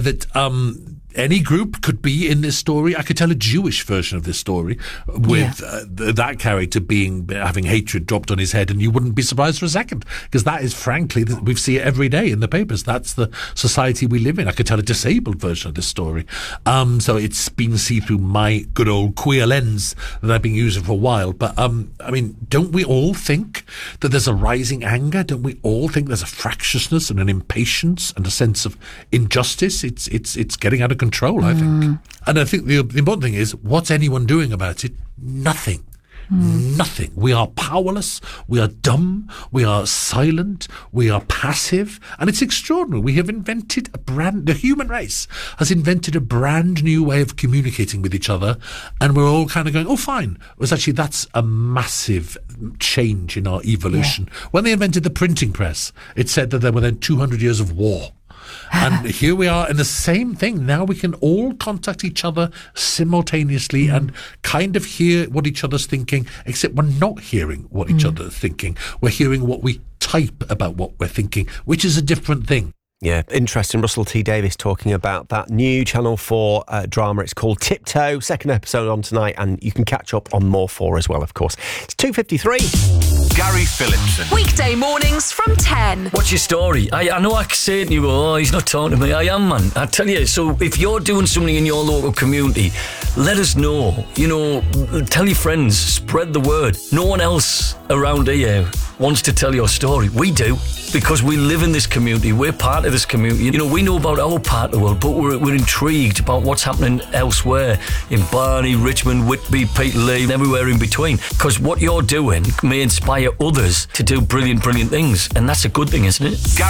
that any group could be in this story. I could tell a Jewish version of this story with that character having hatred dropped on his head, and you wouldn't be surprised for a second, because that is, frankly, we see it every day in the papers. That's the society we live in. I could tell a disabled version of this story. So it's been seen through my good old queer lens that I've been using for a while. But I mean, don't we all think that there's a rising anger? Don't we all think there's a fractiousness and an impatience and a sense of injustice? It's getting out of control, I think. And I think the important thing is, what's anyone doing about it? Nothing. Nothing. We are powerless, we are dumb, we are silent, we are passive, and it's extraordinary. We have invented the human race has invented a brand new way of communicating with each other, and we're all kind of going, oh, fine. Whereas actually that's a massive change in our evolution. When they invented the printing press, it said that there were then 200 years of war. And here we are in the same thing. Now we can all contact each other simultaneously and kind of hear what each other's thinking, except we're not hearing what each other's thinking. We're hearing what we type about what we're thinking, which is a different thing. Yeah, interesting. Russell T Davies talking about that new Channel 4 drama. It's called Tiptoe. Second episode on tonight, and you can catch up on More 4 as well, of course. It's 2:53. Gary Phillipson. Weekday mornings from 10. What's your story? I know I say it and you go, oh, he's not talking to me. I am, man. I tell you. So if you're doing something in your local community, let us know. You know, tell your friends. Spread the word. No one else around here wants to tell your story. We do, because we live in this community. We're part of this community. You know, we know about our part of the world, but we're intrigued about what's happening elsewhere in Barney, Richmond, Whitby, Peterlee, and everywhere in between. Because what you're doing may inspire others to do brilliant, brilliant things. And that's a good thing, isn't it?